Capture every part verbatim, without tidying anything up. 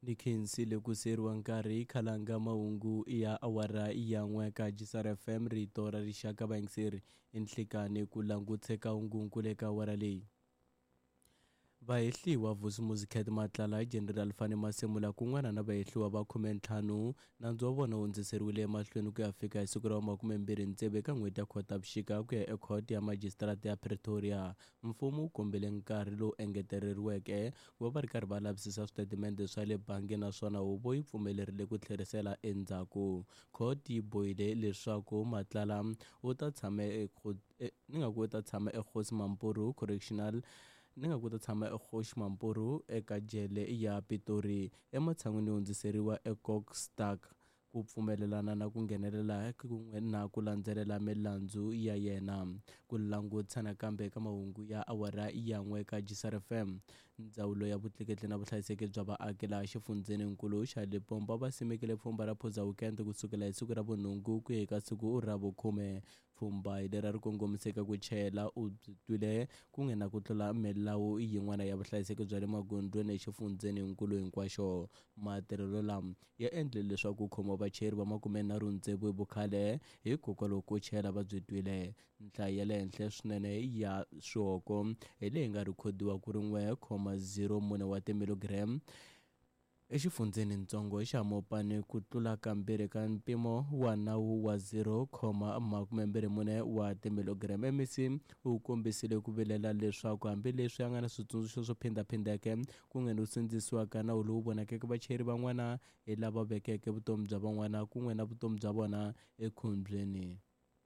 ni khensile ku seriwa nkarhi khalanga mahungu ya awara ya n'we ka Jisara F M rito ra rixaka vayingiseri enhlikani ku languteka hungunkulu eka awara leyi. Vahehliwa Vusi Muzikhet Matlala General Fani Masemula kun'wana na vahehliwa va khume ntlhanu nandzu wa vona hundziseriwile emahlweni ku ya fika hi siku ra makumembirhi ntsevu eka n'hweti ya Khotavuxika ku ya ekhoti ya Magistrate ya Pretoria. Mfumo wu kombele nkarhi lowu engeteriweke wa va ri karhi va lavisisa switatimende swa le bangi naswona huvo yi pfumelerile ku tlherisela endzhaku. Khoti yi bohile leswaku Matlala u ta tshama ni nga ku u ta tshama eKhosi Mampuru Correctional ni nga ku ta tshama eKhosi Mampuru eka jele ya Pitori ematshan'wini hundziseriwa eKokstad ku pfumelelana na ku nghenelela kun'we na ku landzelela milandzu ya yena. Ku langutisa nakambe eka mahungu ya awara ya n'we ka Jisara F M, ndzawulo ya vutleketli na vuhlayiseki bya vaaki laha xifundzeninkulu xa Limpopo va simekile pfhumba ra phuza weekend kusukela hi siku ra vunhungu ku ya eka siku ra vukhume. Pfhumba hi lera ri kongomiseka ku chela u twile ku nga na ku tlula milawu yin'wana ya vuhlayiseki bya le magondzweni exifundzeninkulu hinkwaxo. Matirhelo lama ya endle leswaku ku khoma vachayeri va makumenharhu ntsevu hi vukhale hikokwalaho ko chela va byi twile. Nhlayo ya le henhla swinene ya swihoko hi leyi nga rhikhodiwa ku ri n'we khoma zero mune wa timilogram exifundzeni ntsongo xa Mopani ku tlula kambirhi ka mpimo wa nawu wa zero khoma makumembirhi mune wa timilogram. M E C wu kombisile ku vilela leswaku hambileswi a nga na switsundzuxo swo phindaphindeke ku nga no sindzisiwaka nawu lowu vonakeke vachayeri van'wana hi lava vekeke vutomi bya van'wana kun'we na vutomi bya vona ekhombyeni.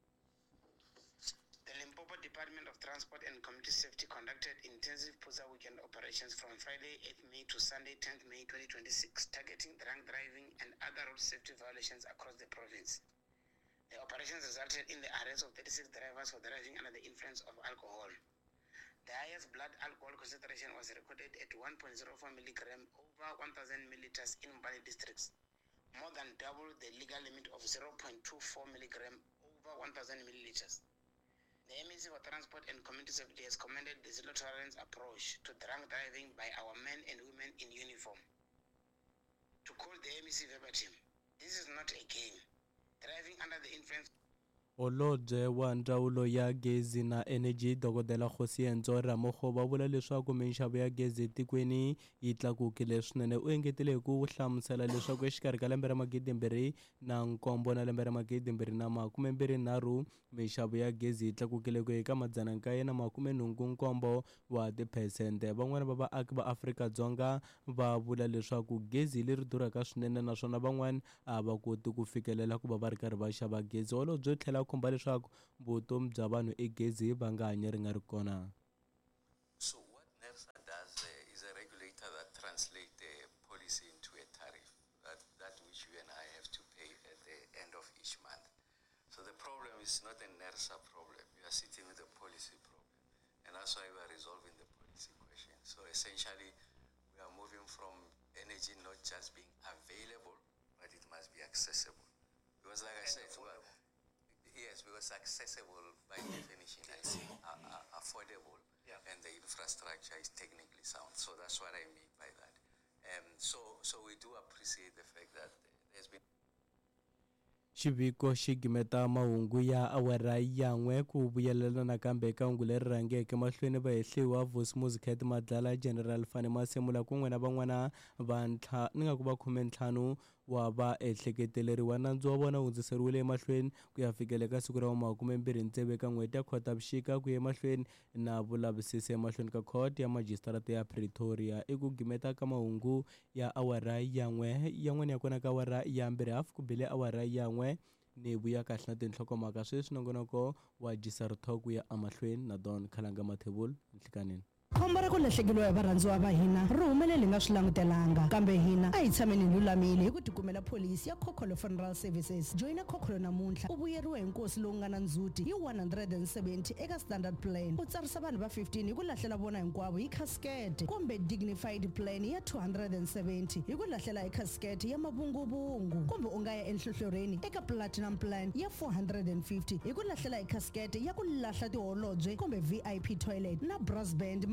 The Limpopo Department of Transport and Community Safety conducted intensive Phuza weekend operations from Friday eighth May to Sunday tenth May twenty twenty-six, targeting drunk driving and other road safety violations across the province. The operations resulted in the arrest of thirty-six drivers for driving under the influence of alcohol. The highest blood alcohol concentration was recorded at one point zero four milligram over one thousand milliliters in Mbali districts, more than double the legal limit of zero point two four milligram over one thousand milliliters. The M E C for Transport and Community Safety has commended the zero tolerance approach to drunk driving by our men and women in uniform. To quote the M E C verbatim, this is not a game. Driving under the influence. Holobye wa ndzawulo ya gezi na energy Dokodela Kgosientsho Ramokgo va vula leswaku minxavo ya gezi etikweni yi tlakukile swinene. U engetile hi ku hlamusela leswaku exikarhi ka lembe ra magidimbirhi na nkombo na lembe ra magidimbirhi na makumembirhi nharhu minxavo ya gezi yi tlakukile ku eka madzana nkaye na makume nhungu nkombo wa tiphesente. Van'wana va vaaki va Afrika-Dzonga va vula leswaku gezi leri durhaka swinene naswona van'wana a va koti ku fikelela ku va va ri karhi va xava gezi. Holobye tlhela khumba leswaku vutomi bya vanhu egezi va nga hanyi ri nga ri kona. So what NERSA does uh, is a regulator that translates the policy into a tariff, that, that which you and I have to pay at the end of each month. So the problem is not a NERSA problem. We are sitting with a policy problem, and that's why we are resolving the policy question. So essentially, we are moving from energy not just being available, but it must be accessible. Because like I said, well, yes, because accessible by definition, I think, uh, uh, affordable, yeah. And the infrastructure is technically sound. So that's what I mean by that. Um, so, so we do appreciate the fact that there's been. Xiviko xi gimeta mahungu ya awara ya n'we ku vuyelela nakambe eka hungu leri rhangeke mahlweni vahehliwa Vusi Muzikhet Matlala General Fani Masemula kun'we na van'wana va ntlha ni nga ku va khume ntlhanu wa va ehleketeleriwa nandzu wa vona hundziseriwile emahlweni ku ya fikela eka siku ra makumembirhi ntsevu eka n'hweti ya Khotavuxika ku ya emahlweni na vulavisisi emahlweni ka khoti ya Magistrate ya Pretoria. I ku gimeta ka mahungu ya awara ya n'we yan'wana ya kona ka awara ya mbirhi hafu ku bile awara ya n'we ni vuya kahle na tinhlokomhaka sweswi nongonoko wa Jisara Talk ya amahlweni na Don Khalanga Mathebula nhlikanini. Khombo ra ku lahlekeriwa hi varhandziwa va hina ri humelele nga swi langutelanga kambe hina a hi tshameni hi lulamile hi ku tikumela pholisi ya Khokholo Funeral Services. Joyina Khokholo namuntlha u vuyeriwa hi nkosi lowu nga na ndzhuti hi one hundred seventy eka standard plan. U tsarisa vanhu va fifteen hi ku lahlela vona hinkwavo hi casket kumbe dignified plan ya two hundred seventy hi ku lahlela hi casket ya mavunguvungu kumbe u nga ya enhlohloreni eka platinum plan ya four hundred fifty hi ku lahlela hi casket ya ku lahla tiholobye kumbe V I P toilet na brass band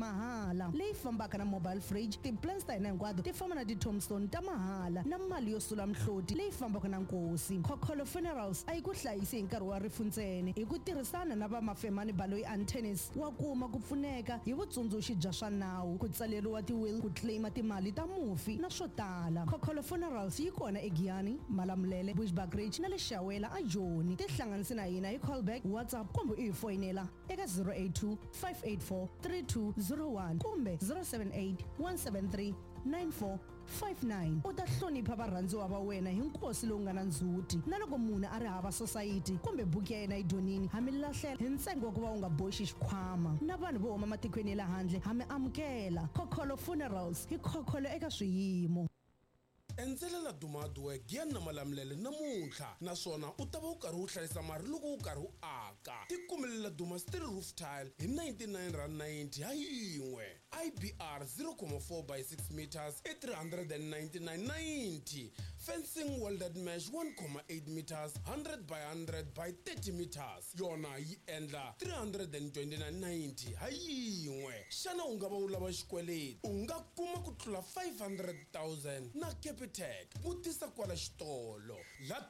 mahala leyi fambaka na mobile fridge, ti-plans ta hina hinkwato ti famba na ti-tombstone ta mahala na mali yo sula mhloti leyi fambaka na nkosi. Kokolo Funerals a yi ku hlayisi hi nkarhi wa rifu ntsena, hi ku tirhisana na va Mafemani Baloyi Antennis wa kuma ku pfuneka hi vutsundzuxi bya swa nawu, ku tsaleriwa ti-will, ku claima timali ta mufi na swo tala. Kokolo Funerals yi kona eGiyani, Malamulele, Bushbuckridge na le Xawela a Joni. Tihlanganisi na hina hi callback, WhatsApp kumbe u hi foyinela eka zero eight two five eight four three two zero one kumbe zero seven eight one seven three nine four five nine. U ta hlonipha varhandziwa va wena hi nkosi lowu nga na ndzhuti. Na loko munhu a ri hava society kumbe buku ya yena yi donini, ha mi lahlela hi ntsengo wa ku va u nga boxi xikhwama. Na vanhu vo huma matikweni ya le handle ha mi amukela. Kokolo Funerals hi khokholo eka swiyimo. Endzelela Dumadue Giyani na Malamulele namuntlha, naswona u ta va u karhi u hlayisa mali loko u karhi u aka. Tikumelela Duma Steel Roof Tile hi ninety-nine rand ninety ha yin'we. I B R zero point four by six meters i three hundred ninety-nine ninety. Fencing welded mesh one point eight meters one hundred by one hundred by thirty meters, yona yi endla three hundred twenty-nine ninety ha yin'we. Xana u nga va u lava xikweleti, u nga kuma ku tlula five hundred thousand na Capitec. Vutisa kwala xitolo. La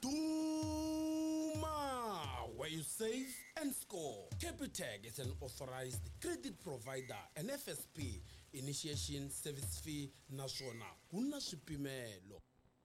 Duma, where you save and score. Capitec is an authorized credit provider, an F S P, initiation service fee, naswona kuna swipimelo.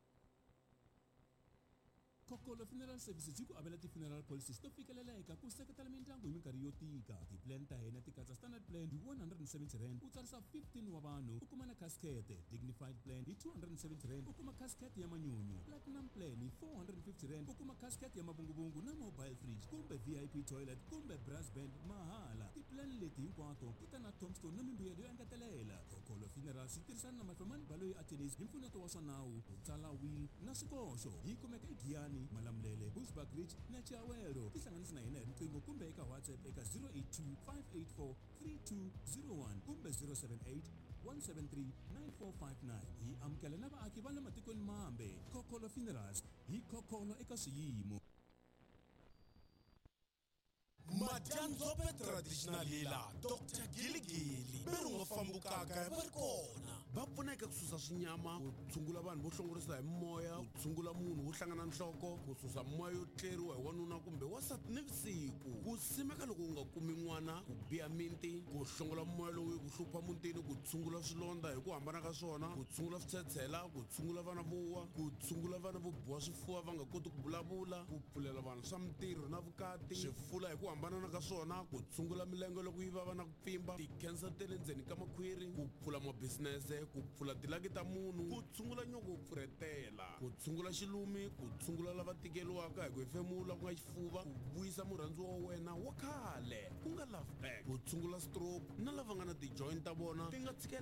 Kokolo Funeral Services yi ku avela ti-funeral policies to fikeleleka ku seketela mindyangu hi minkarhi yo tika. Ti-plan ta hina ti katsa standard plan hi one hundred seventy rand u tsarisa fifteen wa vanhu u kuma na casket. Dignified plan hi two hundred seventy rand u kuma casket ya manyunyu. Platinum plan hi four hundred fifty rand u kuma casket ya mavunguvungu na mobile fridge kumbe V I P toilet kumbe brass band mahala. Ti-plan leti hinkwato ti ta na tombstone na mimbuyelo yo engetelela. Kokolo Funerals yi tirhisana na Mafemani Baloyi Antennis hi mpfuneto wa swa nawu, ku tsala will na swikoxo. Yi kumeka eGiyani, Malamulele, Bushbuckridge na Xawela. Tihlanganisi na hina hi riqingho kumbe eka WhatsApp eka zero eight two five eight four three two zero one kumbe zero seven eight one seven three nine four five nine. Hi amukela na vaaki va le matikweni mambe. Kokolo Funerals hi khokholo eka swiyimo. Madyanzope traditional healer Doctor Gili Gili beru nga fambukaka va ri kona. Va pfuna eka ku susa swinyama, ku tshungula vanhu vo hlongorisa hi moya, ku tshungula munhu wo hlangana nhloko, ku susa moya yo tleriwa hi wanuna kumbe wasati nivusiku, ku simeka loko u nga kumi n'wana, ku biya miti, ku hlongola moya lowu ku hlupha mutini, ku tshungula swilondha hi ku hambana ka swona, ku tshungula switshetshela, ku tshungula vana vo wa, ku tshungula vana vo biwa swifuva va nga koti ku vulavula, ku pfulela vanhu swa mitirho na vukati, swifula hi ku hambana na ka swona, ku tshungula milenge loko yi vava na ku pfimba, ti-cancer te le ndzeni ka makhwiri, ku pfula mabisinese, ku pfula tilaki ta munhu, ku tshungula nyoko ku pfuretela, ku tshungula xilumi, ku tshungula lava tikeliwaka hi ku hefemula ku nga xifuva, ku vuyisa murhandziwa wa wena wa khale ku nga love back, ku tshungula stroke na lava nga na ti-joint ta vona ti nga tshikela